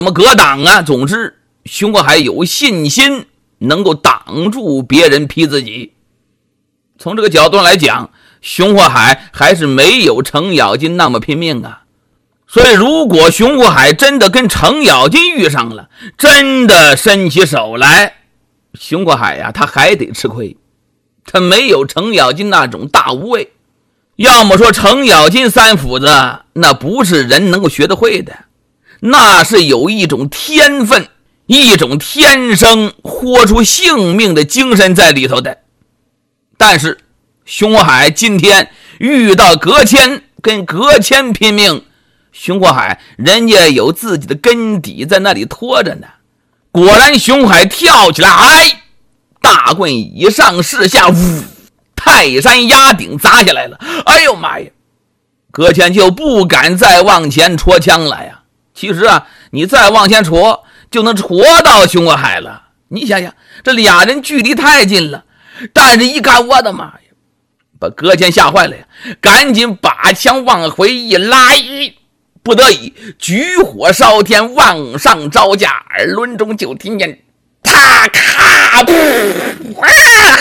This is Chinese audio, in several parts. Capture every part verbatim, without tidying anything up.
那么格挡啊，总之熊国海有信心能够挡住别人劈自己。从这个角度上来讲，熊国海还是没有程咬金那么拼命啊。所以如果熊国海真的跟程咬金遇上了，真的伸起手来，熊国海呀，他还得吃亏，他没有程咬金那种大无畏。要么说程咬金三斧子那不是人能够学得会的，那是有一种天分，一种天生豁出性命的精神在里头的。但是熊国海今天遇到葛谦，跟葛谦拼命，熊国海人家有自己的根底在那里拖着呢。果然熊国海跳起来，哎，大棍以上势下，呜，泰山压顶砸下来了。哎呦妈呀，葛谦就不敢再往前戳枪了呀。其实啊，你再往前戳就能戳到熊国海了。你想想，这俩人距离太近了，但是一看，我的妈呀，把葛谦吓坏了呀，赶紧把枪往回一拉，一不得已举火烧天，往上招架，耳轮中就听见啪咔噗，啊，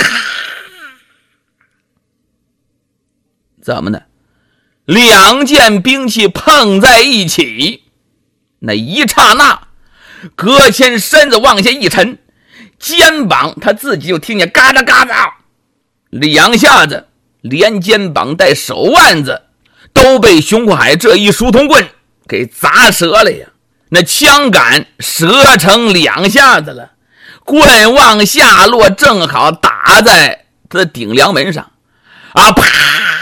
怎么呢？两件兵器碰在一起，那一刹那，葛谦身子往下一沉，肩膀他自己就听见嘎吱嘎吱，两下子连肩膀带手腕子都被熊国海这一书童棍给砸折了呀！那枪杆折成两下子了，棍往下落，正好打在他的顶梁门上啊！啪！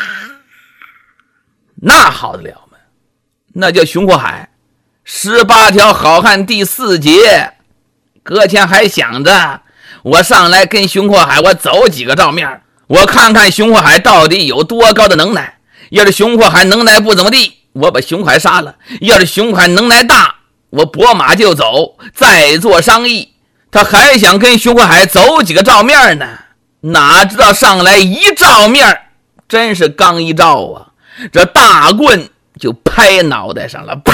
那好得了吗？那叫熊国海十八条好汉第四节。葛谦还想着，我上来跟熊国海我走几个照面，我看看熊国海到底有多高的能耐。要是熊国海能耐不怎么地，我把熊国海杀了；要是熊国海能耐大，我拨马就走，再做商议。他还想跟熊国海走几个照面呢，哪知道上来一照面，真是刚一照啊，这大棍就拍脑袋上了，啪！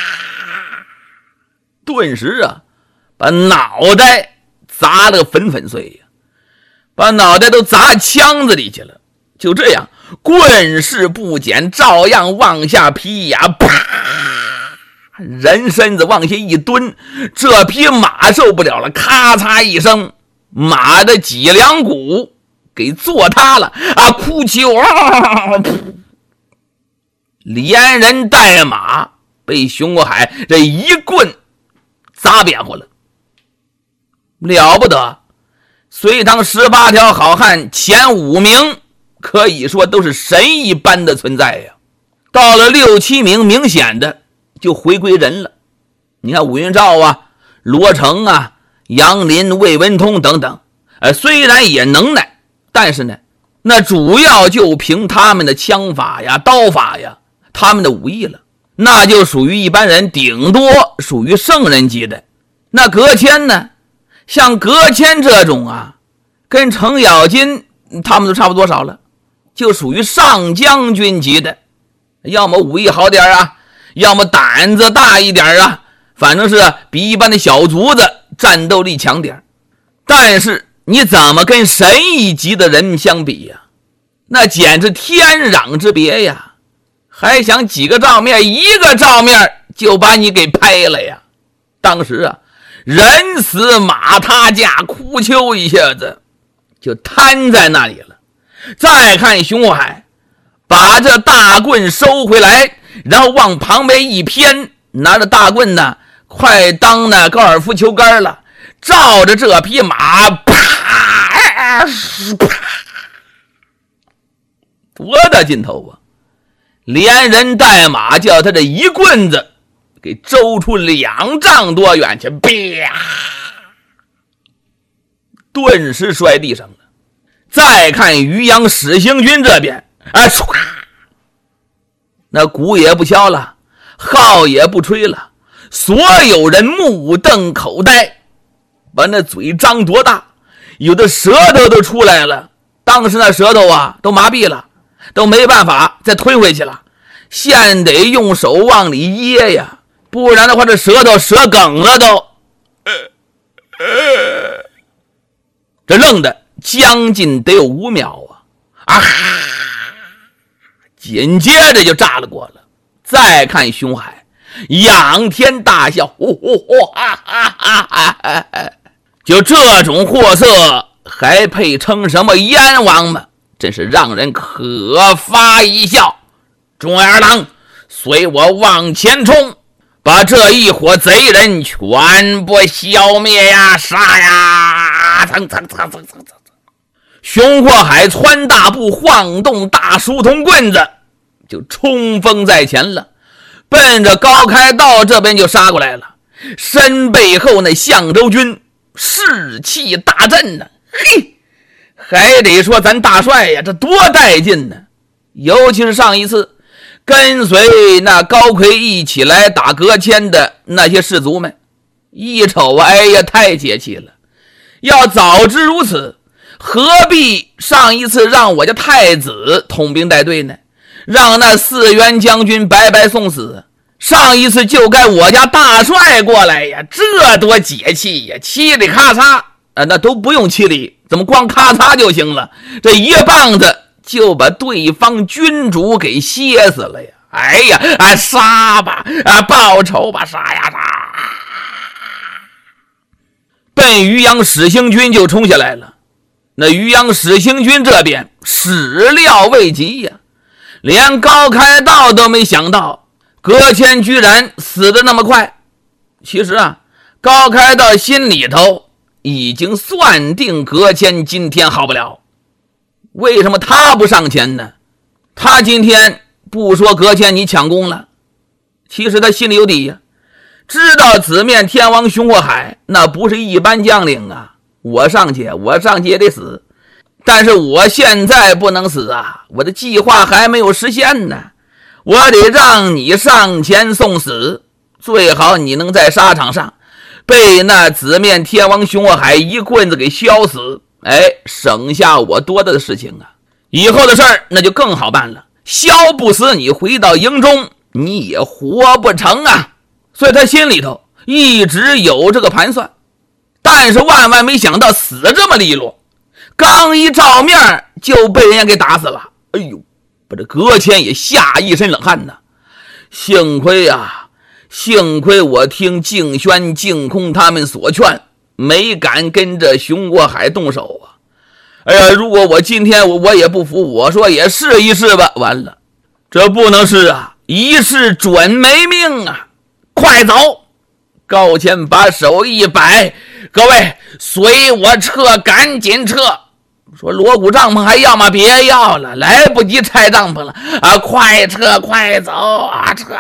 顿时啊，把脑袋砸了个粉粉碎呀，把脑袋都砸枪子里去了。就这样，棍势不减，照样往下劈呀，啪！人身子往下一蹲，这匹马受不了了，咔嚓一声，马的脊梁骨给坐塌了啊！哭泣啊！连人带马被熊国海这一棍砸扁乎了，了不得！隋唐十八条好汉前五名可以说都是神一般的存在呀，到了六七名明显的就回归人了。你看武云照啊、罗成啊、杨林、魏文通等等，呃，虽然也能耐，但是呢，那主要就凭他们的枪法呀、刀法呀，他们的武艺了，那就属于一般人，顶多属于圣人级的。那葛谦呢，像葛谦这种啊，跟程咬金他们都差不多少了，就属于上将军级的，要么武艺好点啊，要么胆子大一点啊，反正是比一般的小卒子战斗力强点。但是你怎么跟神一级的人相比呀？那简直天壤之别呀！还想几个照面，一个照面就把你给拍了呀！当时啊，人死马塌架，哭丘一下子就瘫在那里了。再看熊国海把这大棍收回来，然后往旁边一偏，拿着大棍呢，快当那高尔夫球杆了，照着这匹马，啪啪，多大劲头啊！连人带马叫他这一棍子给周出两丈多远去，啪，顿时摔地上了。再看渔阳史行军这边，啊，唰，那鼓也不敲了，号也不吹了，所有人目瞪口呆，把那嘴张多大，有的舌头都出来了，当时那舌头啊都麻痹了，都没办法再吞回去了，现得用手往里噎呀。 不然的话这舌头舌梗了都。这愣的将近得有五秒啊！啊！紧接着就炸了锅了。再看熊海，仰天大笑，呼呼呼哈哈哈哈哈！就这种货色，还配称什么燕王吗？真是让人可发一笑。钟二郎，随我往前冲，把这一伙贼人全部消灭呀！杀呀！蹭蹭蹭蹭蹭蹭！熊阔海窜大步，晃动大书童棍子，就冲锋在前了，奔着高开道这边就杀过来了。身背后那相州军士气大振呢，嘿，还得说咱大帅呀，这多带劲呢！尤其是上一次跟随那高魁一起来打隔迁的那些士卒们，一瞅哎呀，太解气了！要早知如此，何必上一次让我家太子统兵带队呢？让那四员将军白白送死，上一次就该我家大帅过来呀，这多解气呀！嘁里咔嚓啊，那都不用嘁里，怎么光咔嚓就行了？这一棒子就把对方君主给歇死了呀！哎呀啊，杀吧啊，报仇吧，杀呀杀！奔渔阳始兴军就冲下来了。那渔阳始兴军这边始料未及呀，连高开道都没想到葛谦居然死得那么快。其实啊，高开道心里头已经算定葛谦今天好不了。为什么他不上前呢？他今天不说葛谦你抢功了，其实他心里有底呀，知道紫面天王熊阔海那不是一般将领啊，我上去我上去也得死，但是我现在不能死啊，我的计划还没有实现呢，我得让你上前送死，最好你能在沙场上被那紫面天王熊阔海一棍子给削死，哎，省下我多大的事情啊！以后的事儿那就更好办了，削不死你回到营中你也活不成啊！所以他心里头一直有这个盘算，但是万万没想到死这么利落，刚一照面就被人家给打死了。哎呦，把这葛谦也吓一身冷汗呐！幸亏啊，幸亏我听敬轩、敬空他们所劝，没敢跟着熊阔海动手啊！哎呀，如果我今天我我也不服，我说也试一试吧，完了，这不能试啊，一试准没命啊！快走！高谦把手一摆，各位随我撤，赶紧撤！说锣鼓帐篷还要吗？别要了，来不及拆帐篷了啊！快撤，快走啊！撤！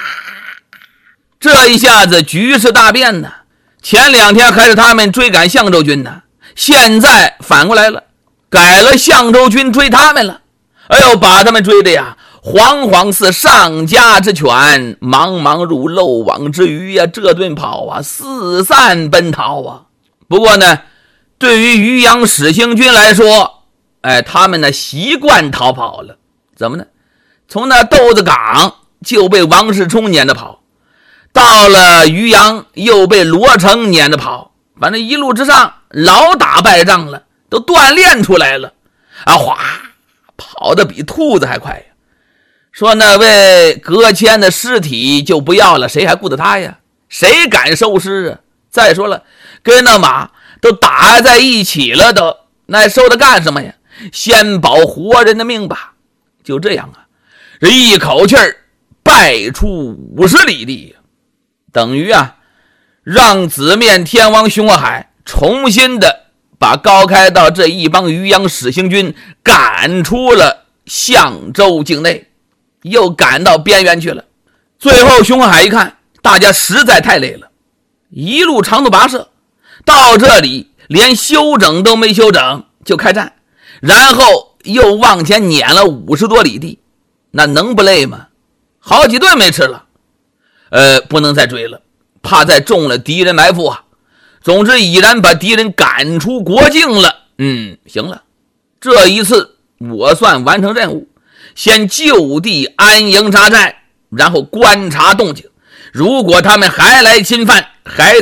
这一下子局势大变呢。前两天还是他们追赶相州军呢，现在反过来了，改了相州军追他们了。哎呦，把他们追的呀，惶惶似上家之犬，茫茫如漏网之鱼呀，这顿跑啊，四散奔逃啊。不过呢，对于渔阳始兴军来说，哎，他们呢习惯逃跑了。怎么呢？从那豆子港就被王世充撵着跑，到了渔阳又被罗成撵着跑，反正一路之上老打败仗了，都锻炼出来了啊！哗，跑得比兔子还快呀！说那位葛谦的尸体就不要了，谁还顾得他呀？谁敢收尸啊？再说了，跟那马都打在一起了都，那收它干什么呀？先保活人的命吧。就这样啊，这一口气儿败出五十里地，等于啊，让紫面天王熊阔海重新的把高开道这一帮渔阳始兴军赶出了相州境内，又赶到边缘去了。最后熊阔海一看，大家实在太累了，一路长途跋涉到这里，连休整都没休整就开战，然后又往前撵了五十多里地，那能不累吗？好几顿没吃了，呃，不能再追了，怕再中了敌人埋伏啊。总之已然把敌人赶出国境了。嗯，行了，这一次我算完成任务，先就地安营扎寨，然后观察动静， 如果他们还来侵犯，还